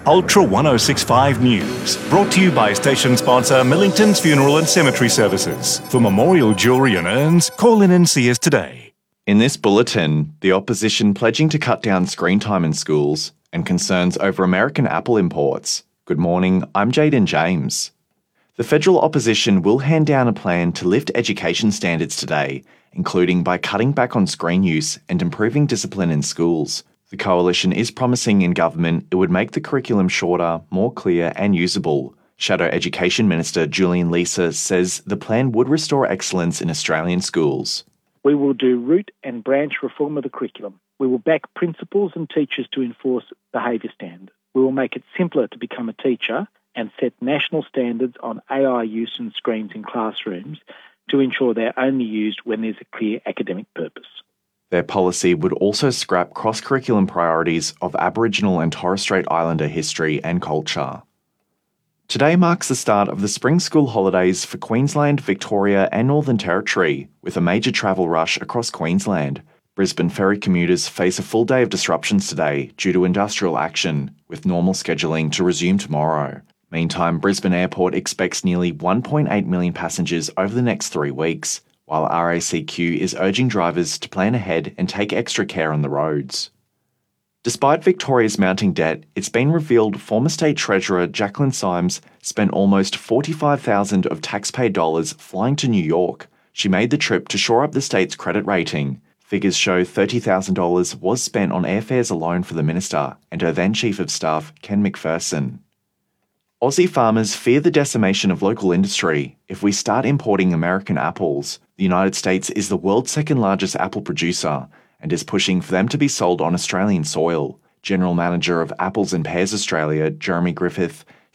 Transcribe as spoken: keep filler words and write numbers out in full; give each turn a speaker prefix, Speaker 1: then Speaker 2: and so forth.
Speaker 1: Ultra one oh six point five News, brought to you by station sponsor Millington's Funeral and Cemetery Services. For memorial jewellery and urns, call in and see us today.
Speaker 2: In this bulletin, the opposition pledging to cut down screen time in schools and concerns over American Apple imports. Good morning, I'm Jaden James. The federal opposition will hand down a plan to lift education standards today, including by cutting back on screen use and improving discipline in schools. The coalition is promising in government it would make the curriculum shorter, more clear and usable. Shadow Education Minister Julian Leeser says the plan would restore excellence in Australian schools.
Speaker 3: We will do root and branch reform of the curriculum. We will back principals and teachers to enforce behaviour standards. We will make it simpler to become a teacher and set national standards on A I use and screens in classrooms to ensure they're only used when there's a clear academic purpose.
Speaker 2: Their policy would also scrap cross-curriculum priorities of Aboriginal and Torres Strait Islander history and culture. Today marks the start of the spring school holidays for Queensland, Victoria and Northern Territory, with a major travel rush across Queensland. Brisbane ferry commuters face a full day of disruptions today due to industrial action, with normal scheduling to resume tomorrow. Meantime, Brisbane Airport expects nearly one point eight million passengers over the next three weeks, while R A C Q is urging drivers to plan ahead and take extra care on the roads. Despite Victoria's mounting debt, it's been revealed former State Treasurer Jacqueline Symes spent almost forty-five thousand dollars of taxpayer dollars flying to New York. She made the trip to shore up the state's credit rating. Figures show thirty thousand dollars was spent on airfares alone for the minister and her then Chief of Staff, Ken McPherson. Aussie farmers fear the decimation of local industry if we start importing American apples. The United States is the world's second largest apple producer and is pushing for them to be sold on Australian soil. General Manager of Apples and Pears Australia, Jeremy Griffith,